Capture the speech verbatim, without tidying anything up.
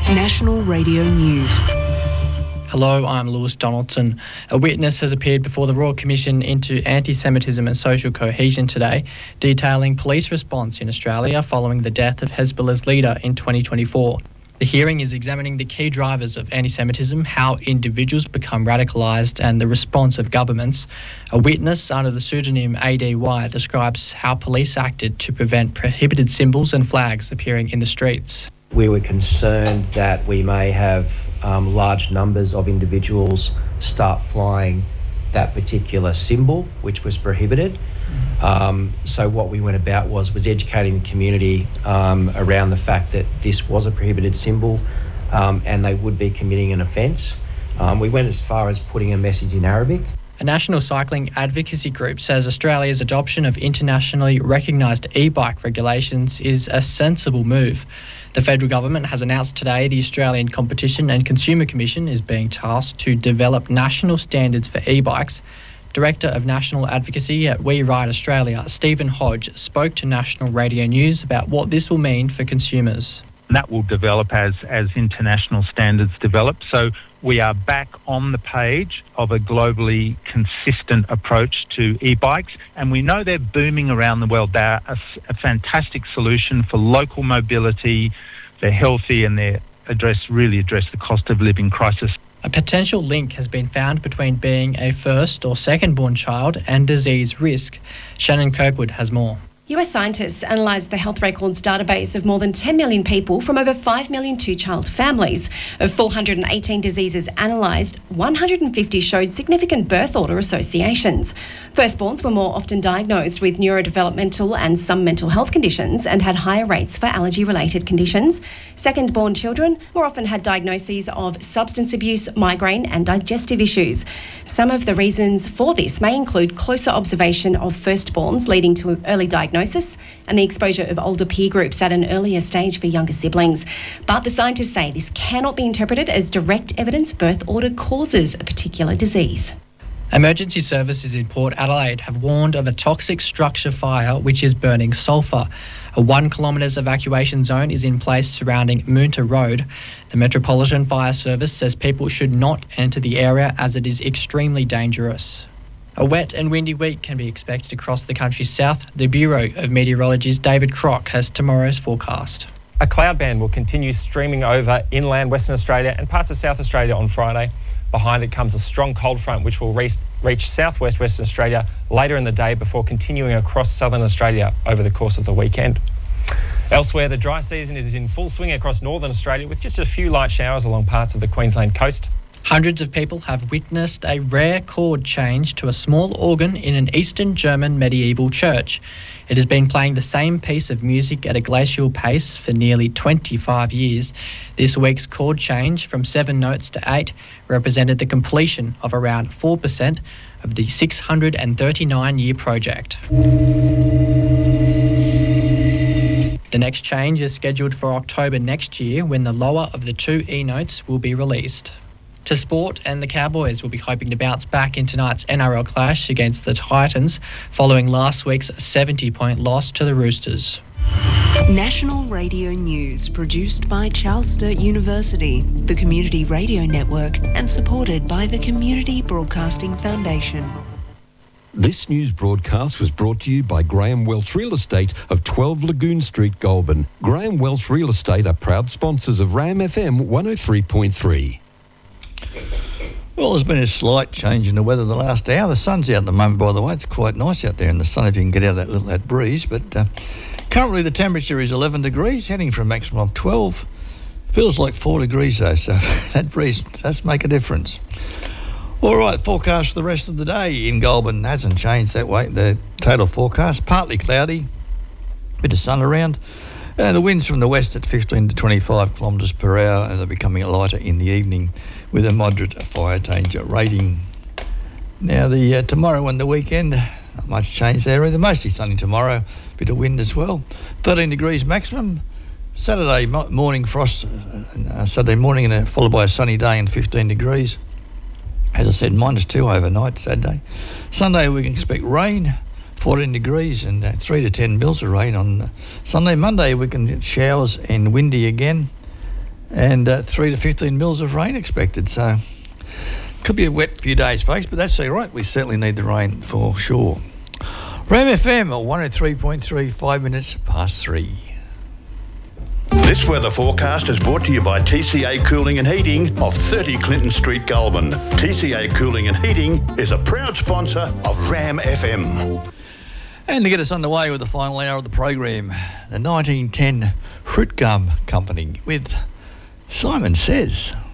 National Radio News. Hello, I'm Lewis Donaldson. A witness has appeared before the Royal Commission into Anti-Semitism and Social Cohesion today, detailing police response in Australia following the death of Hezbollah's leader in twenty twenty-four. The hearing is examining the key drivers of anti-Semitism, how individuals become radicalised, and the response of governments. A witness under the pseudonym A D Y describes how police acted to prevent prohibited symbols and flags appearing in the streets. We were concerned that we may have um, large numbers of individuals start flying that particular symbol, which was prohibited. Um, so what we went about was was educating the community um, around the fact that this was a prohibited symbol um, and they would be committing an offence. Um, we went as far as putting a message in Arabic. A national cycling advocacy group says Australia's adoption of internationally recognised e-bike regulations is a sensible move. The federal government has announced today the Australian Competition and Consumer Commission is being tasked to develop national standards for e-bikes. Director of National Advocacy at We Ride Australia, Stephen Hodge, spoke to National Radio News about what this will mean for consumers. That will develop as, as international standards develop. So we are back on the page of a globally consistent approach to e-bikes, and we know they're booming around the world. They're a, a fantastic solution for local mobility. They're healthy and they address really address the cost of living crisis. A potential link has been found between being a first or second-born child and disease risk. Shannon Kirkwood has more. U S scientists analysed the health records database of more than ten million people from over five million two-child families. Of four hundred eighteen diseases analysed, one hundred fifty showed significant birth order associations. Firstborns were more often diagnosed with neurodevelopmental and some mental health conditions and had higher rates for allergy-related conditions. Second-born children more often had diagnoses of substance abuse, migraine and digestive issues. Some of the reasons for this may include closer observation of firstborns leading to early diagnosis and the exposure of older peer groups at an earlier stage for younger siblings. But the scientists say this cannot be interpreted as direct evidence birth order causes a particular disease. Emergency services in Port Adelaide have warned of a toxic structure fire which is burning sulphur. A one kilometre evacuation zone is in place surrounding Moonta Road. The Metropolitan Fire Service says people should not enter the area as it is extremely dangerous. A wet and windy week can be expected across the country's south. The Bureau of Meteorology's David Crock has tomorrow's forecast. A cloud band will continue streaming over inland Western Australia and parts of South Australia on Friday. Behind it comes a strong cold front which will reach, reach southwest Western Australia later in the day before continuing across southern Australia over the course of the weekend. Elsewhere, the dry season is in full swing across northern Australia with just a few light showers along parts of the Queensland coast. Hundreds of people have witnessed a rare chord change to a small organ in an Eastern German medieval church. It has been playing the same piece of music at a glacial pace for nearly twenty-five years. This week's chord change from seven notes to eight represented the completion of around four percent of the six hundred thirty-nine year project. The next change is scheduled for October next year when the lower of the two E notes will be released. To sport, and the Cowboys will be hoping to bounce back in tonight's N R L clash against the Titans following last week's seventy point loss to the Roosters. National Radio News, produced by Charles Sturt University, the Community Radio Network, and supported by the Community Broadcasting Foundation. This news broadcast was brought to you by Graham Welch Real Estate of twelve Lagoon Street, Goulburn. Graham Welch Real Estate are proud sponsors of RAM F M one oh three point three. Well, there's been a slight change in the weather the last hour. The sun's out at the moment, by the way. It's quite nice out there in the sun if you can get out of that little that breeze. But uh, currently the temperature is eleven degrees, heading for a maximum of twelve. Feels like four degrees though, so that breeze does make a difference. All right, forecast for the rest of the day in Goulburn hasn't changed that way. The total forecast, partly cloudy, bit of sun around. Uh, the winds from the west at fifteen to twenty-five kilometres per hour, and they're becoming lighter in the evening with a moderate fire danger rating. Now, the uh, tomorrow and the weekend, not much change there either. Mostly sunny tomorrow, bit of wind as well. thirteen degrees maximum. Saturday mo- morning frost, uh, uh, Saturday morning, and uh, followed by a sunny day and fifteen degrees. As I said, minus two overnight Saturday. Sunday we can expect rain. fourteen degrees and uh, three to ten mils of rain on uh, Sunday. Monday we can get showers and windy again. and uh, three to fifteen mils of rain expected. So could be a wet few days, folks, but that's all right. We certainly need the rain for sure. Ram F M one oh three point three, five minutes past three. This weather forecast is brought to you by T C A Cooling and Heating of thirty Clinton Street, Goulburn. T C A Cooling and Heating is a proud sponsor of Ram F M. And to get us underway with the final hour of the program, the nineteen ten Fruit Gum Company with Simon Says.